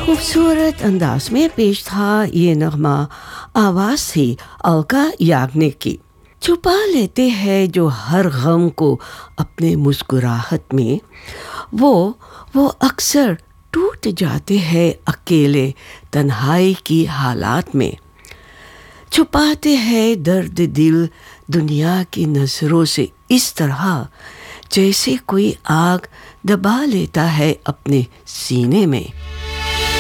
खूबसूरत अंदाज में पेश था ये नगमा। आवाज़ थी अलका याग्निक की। छुपा लेते हैं जो हर गम को अपने मुस्कुराहट में, वो अक्सर टूट जाते हैं अकेले तन्हाई की हालात में। छुपाते हैं दर्द दिल दुनिया की नज़रों से इस तरह, जैसे कोई आग दबा लेता है अपने सीने में।